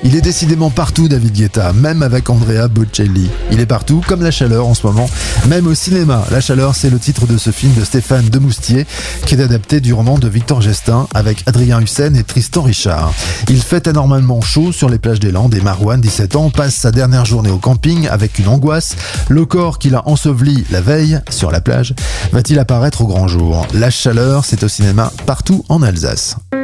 Il est décidément partout, David Guetta, même avec Andrea Bocelli. Il est partout, comme la chaleur en ce moment, même au cinéma. La chaleur, c'est le titre de ce film de Stéphane Demoustier, qui est adapté du roman de Victor Gestin avec Adrien Hussein et Tristan Richard. Il fait anormalement chaud sur les plages des Landes et Marouane, 17 ans, passe sa dernière journée au camping avec une angoisse. Le corps qu'il a enseveli la veille sur la plage va-t-il apparaître au grand jour? La chaleur, c'est au cinéma partout en Alsace.